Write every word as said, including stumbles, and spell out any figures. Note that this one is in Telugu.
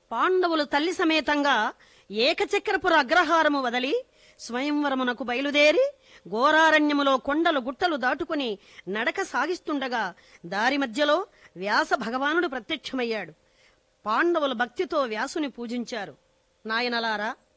పాండవులు తల్లి సమేతంగా ఏకచక్రపుర అగ్రహారము వదలి స్వయంవరమునకు బయలుదేరి ఘోరారణ్యములో కొండలు గుట్టలు దాటుకుని నడక సాగిస్తుండగా దారి మధ్యలో వ్యాస భగవానుడు ప్రత్యక్షమయ్యాడు. పాండవులు భక్తితో వ్యాసుని పూజించారు. నాయనలారా,